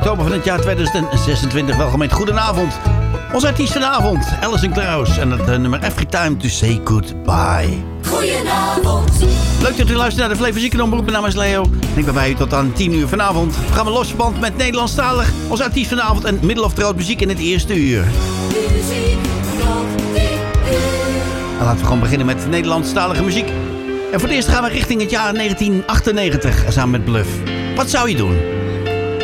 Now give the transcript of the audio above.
Oktober van het jaar 2026. Welkom in Goedenavond. Onze artiest vanavond, Alison Krauss. En het nummer Every Time to Say Goodbye. Goedenavond. Leuk dat u luistert naar de Flavor Zieken Omroep. Mijn naam is Leo. En ik ben bij u tot aan 10 uur vanavond. Gaan we losband met Nederlandstalig. Onze artiest vanavond en Middle of the Road muziek in het eerste uur. Muziek tot 10 uur. Dan laten we gewoon beginnen met Nederlandstalige muziek. En voor het eerst gaan we richting het jaar 1998 samen met Bluff. Wat zou je doen?